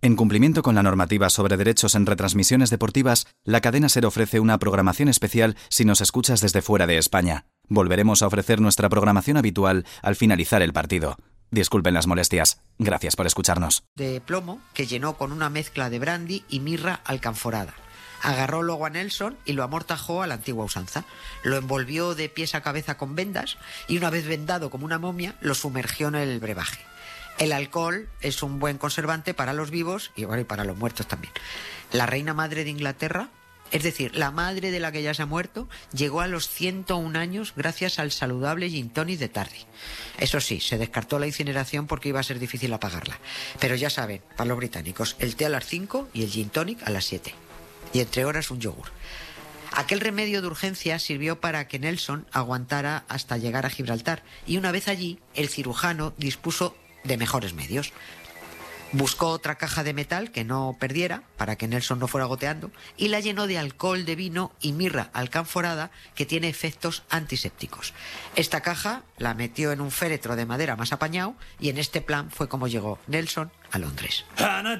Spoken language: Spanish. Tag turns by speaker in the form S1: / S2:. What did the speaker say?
S1: En cumplimiento con la normativa sobre derechos en retransmisiones deportivas, la cadena SER ofrece una programación especial si nos escuchas desde fuera de España. Volveremos a ofrecer nuestra programación habitual al finalizar el partido. Disculpen las molestias. Gracias por escucharnos.
S2: De plomo que llenó con una mezcla de brandy y mirra alcanforada. Agarró luego a Nelson y lo amortajó a la antigua usanza. Lo envolvió de pies a cabeza con vendas y una vez vendado como una momia, lo sumergió en el brebaje. El alcohol es un buen conservante para los vivos y bueno, y para los muertos también. La reina madre de Inglaterra, es decir, la madre de la que ya se ha muerto, llegó a los 101 años gracias al saludable gin tonic de Tardy. Eso sí, se descartó la incineración porque iba a ser difícil apagarla. Pero ya saben, para los británicos, el té a las 5 y el gin tonic a las 7. Y entre horas un yogur. Aquel remedio de urgencia sirvió para que Nelson aguantara hasta llegar a Gibraltar y una vez allí, el cirujano dispuso de mejores medios. Buscó otra caja de metal que no perdiera para que Nelson no fuera goteando y la llenó de alcohol de vino y mirra alcanforada que tiene efectos antisépticos. Esta caja la metió en un féretro de madera más apañado y en este plan fue como llegó Nelson a Londres.